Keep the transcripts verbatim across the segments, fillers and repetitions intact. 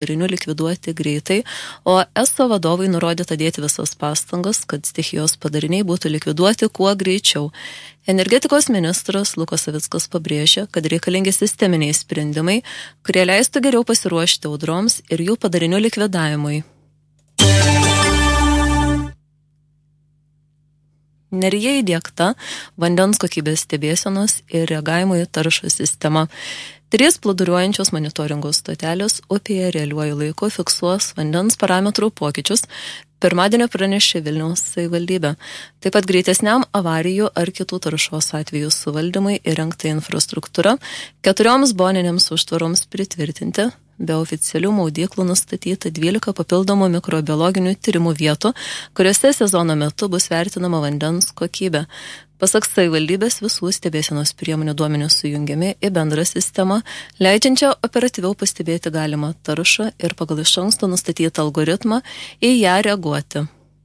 padarinių likviduoti greitai, o eso vadovai nurodyta dėti visas pastangas, kad stichijos padariniai būtų likviduoti kuo greičiau. Energetikos ministras Lukas Savickas pabrėžė, kad reikalingi sisteminiai sprendimai, kurie leistų geriau pasiruošti audroms ir jų padarinių likvidavimui. Neryje įdiegta vandens kokybės stebėsenos ir reagavimo į taršą sistema. Trys plūduriuojančios monitoringo stotelės upėje realiuoju laiku fiksuos vandens parametrų pokyčius, pirmadienio pranešė Vilniaus savivaldybė. Taip pat greitesniam avarijų ar kitų taršos atvejų suvaldymui įrengta infrastruktūra, keturioms boninėms užtvaroms pritvirtinti, be oficialių maudyklų nustatyta dvylika papildomų mikrobiologinių tyrimų vietų, kuriuose sezono metu bus vertinama vandens kokybė. Pasak savivaldybės, visų stebėsenos priemonių duomenys sujungiami į bendrą sistemą, leidžiančią operatyviau pastebėti galimą taršą ir pagal iš anksto nustatytą algoritmą į ją reaguoti.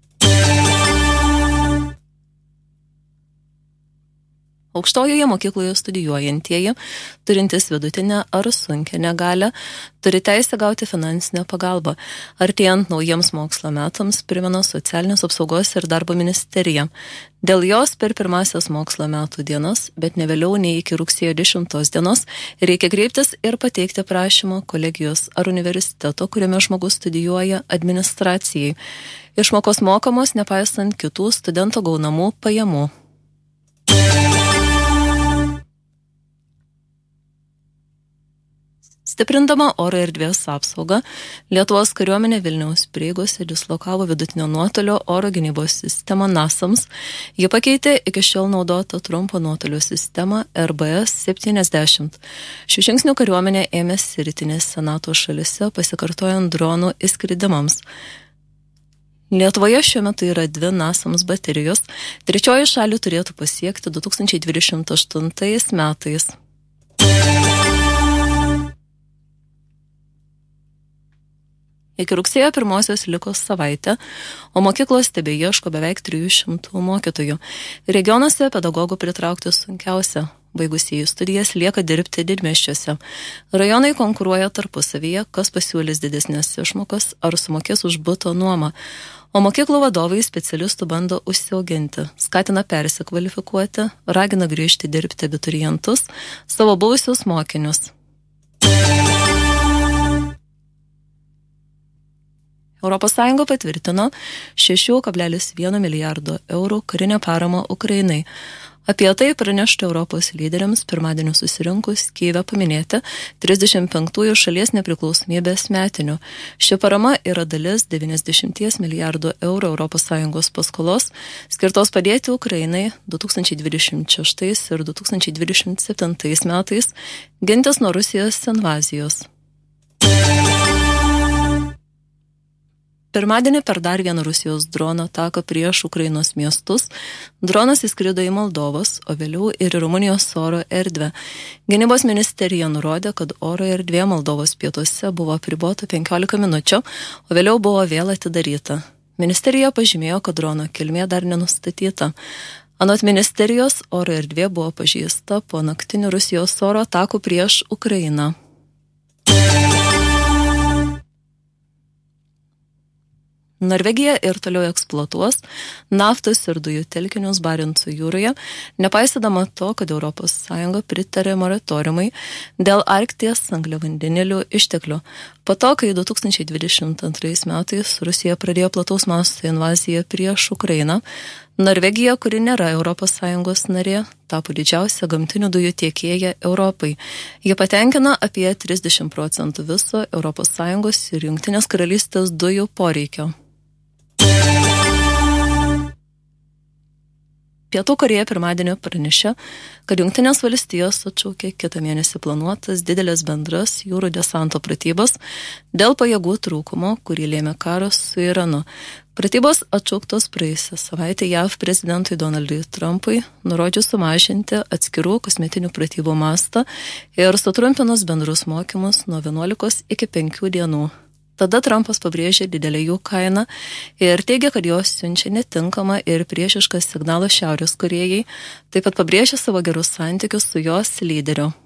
Aukštojoje mokykloje studijuojantieji, turintys vidutinę ar sunkią negalią, turi teisę gauti finansinę pagalbą. Artėjant naujiems mokslo metams, primena Socialinės apsaugos ir darbo ministerija. Dėl jos per pirmasias mokslo metų dienas, bet ne vėliau nei iki rugsėjo dešimtos dienos, reikia kreiptis ir pateikti prašymą kolegijos ar universiteto, kuriame žmogus studijuoja, administracijai. Išmokos mokamos nepaisant kitų studento gaunamų pajamų. Stiprindama oro erdvės apsaugą, Lietuvos kariuomenė Vilniaus prieigose dislokavo vidutinio nuotolio oro gynybos sistemą NASAMS. Ji pakeitė iki šiol naudotą trumpo nuotolio sistemą R B S septyniasdešimt. Šių žingsnių kariuomenė ėmėsi rytinėse NATO šalise, pasikartojant dronų įskridimams. Lietuvoje šiuo metu yra dvi NASAMS baterijos, trečioji šalį turėtų pasiekti du tūkstančiai dvidešimt aštuntais metais. Iki rugsėjo pirmosios liko savaitė, o mokyklos tebeieško beveik trijų šimtų mokytojų. Regionuose pedagogų pritraukti sunkiausia. Baigusieji studijas lieka dirbti didmiesčiuose. Rajonai konkuruoja tarpusavyje, kas pasiūlys didesnės išmokas ar sumokės už buto nuomą. O mokyklų vadovai specialistų bando užsiauginti, skatina persikvalifikuoti, ragina grįžti dirbti abiturientus, savo buvusius mokinius. Europos Sąjunga patvirtino šeši kablelis vienas milijardo eurų karinę paramą Ukrainai. Apie tai pranešti Europos lyderiams pirmadienį susirinkus Kyjive paminėti trisdešimt penktųjų šalies nepriklausomybės metinių. Ši parama yra dalis devyniasdešimt milijardų eurų Europos Sąjungos paskolos, skirtos padėti Ukrainai du tūkstančiai dvidešimt šeštais ir du tūkstančiai dvidešimt septintais metais gintis nuo Rusijos invazijos. Pirmadienį per dar vieną Rusijos drono ataką prieš Ukrainos miestus dronas įskrido į Moldovos, o vėliau ir į Rumunijos oro erdvę. Gynybos ministerija nurodė, kad oro erdvė Moldovos pietuose buvo apribota penkiolika minučių, o vėliau buvo vėl atidaryta. Ministerija pažymėjo, kad drono kilmė dar nenustatyta. Anot ministerijos, oro erdvė buvo pažeista po naktinių Rusijos oro atakų prieš Ukrainą. Norvegija ir toliau eksploatuos naftos ir dujų telkinius Barenco jūroje, nepaisydama to, kad Europos Sąjunga pritarė moratoriumui dėl Arkties angliavandenilių išteklių. Po to, kai du tūkstančiai dvidešimt antrais metais Rusija pradėjo plataus masto invaziją prieš Ukrainą, Norvegija, kuri nėra Europos Sąjungos narė, tapo didžiausia gamtinių dujų tiekėja Europai. Ji patenkina apie trisdešimt procentų viso Europos Sąjungos ir Jungtinės karalystės dujų poreikio. Pietų Korėja pirmadienį pranešė, kad Jungtinės valstijos atšaukė kitą mėnesį planuotas didelės bendras jūrų desanto pratybas dėl pajėgų trūkumo, kurį lėmė karas su Iranu. Pratybos atšauktos praėjusią savaitę J A V prezidentui Donaldui Trumpui, nurodžius sumažinti atskirų kosmetinių pratybų mastą ir sutrumpinus bendrus mokymus nuo vienuolikos iki penkių dienų. Tada Trumpas pabrėžė didelę jų kainą ir teigia, kad jos siunčia netinkamą ir priešišką signalą Šiaurės Korėjai, taip pat pabrėžė savo gerus santykius su jos lyderiu.